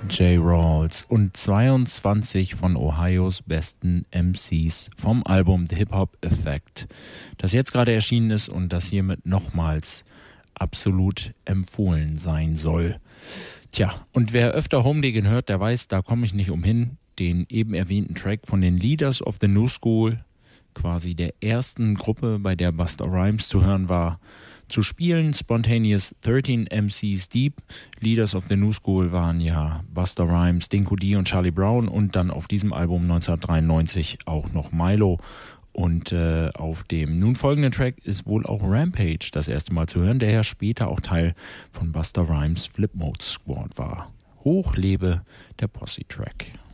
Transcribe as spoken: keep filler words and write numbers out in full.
J. Rawls und zweiundzwanzig von Ohios besten M Cs vom Album The Hip Hop Effect, das jetzt gerade erschienen ist und das hiermit nochmals absolut empfohlen sein soll. Tja, und wer öfter Homediggin hört, der weiß, da komme ich nicht umhin, den eben erwähnten Track von den Leaders of the New School, quasi der ersten Gruppe, bei der Busta Rhymes zu hören war, zu spielen. Spontaneous dreizehn M Cs Deep. Leaders of the New School waren ja Busta Rhymes, Dinko D und Charlie Brown und dann auf diesem Album neunzehnhundertdreiundneunzig auch noch Milo. Und äh, auf dem nun folgenden Track ist wohl auch Rampage das erste Mal zu hören, der ja später auch Teil von Busta Rhymes Flip Mode Squad war. Hoch lebe der Posse-Track.